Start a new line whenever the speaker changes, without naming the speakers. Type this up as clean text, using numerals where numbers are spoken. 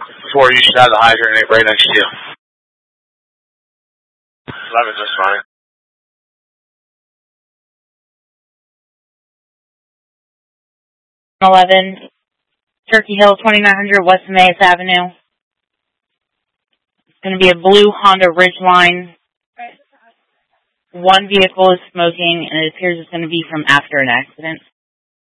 4, you should have the hydrant right next to you.
11 just fine.
11, Turkey Hill, 2900 West Emmaus Avenue. It's going to be a blue Honda Ridgeline. One vehicle is smoking, and it appears it's going to be from after an accident.